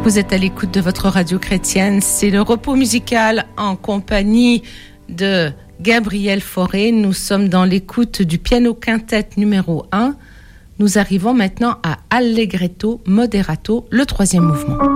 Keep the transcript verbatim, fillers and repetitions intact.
Vous êtes à l'écoute de votre radio chrétienne, c'est le repos musical en compagnie de Gabriel Fauré. Nous sommes dans l'écoute du piano quintet numéro un. Nous arrivons maintenant à Allegretto Moderato, le troisième mouvement.